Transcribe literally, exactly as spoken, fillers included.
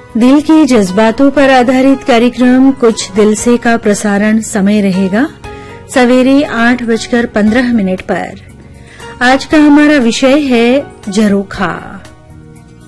दिल के जज्बातों पर आधारित कार्यक्रम कुछ दिल से का प्रसारण समय रहेगा सवेरे आठ बजकर पंद्रह मिनट पर। आज का हमारा विषय है झरोखा।